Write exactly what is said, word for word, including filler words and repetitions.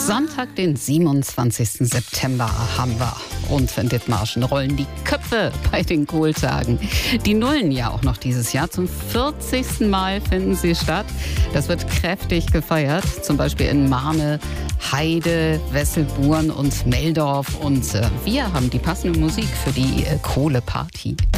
Sonntag, den siebenundzwanzigsten September haben wir. Und in Dithmarschen rollen die Köpfe bei den Kohltagen. Die Nullen ja auch noch dieses Jahr. Zum vierzigsten Mal finden sie statt. Das wird kräftig gefeiert. Zum Beispiel in Marne, Heide, Wesselburen und Meldorf. Und äh, wir haben die passende Musik für die äh, Kohleparty.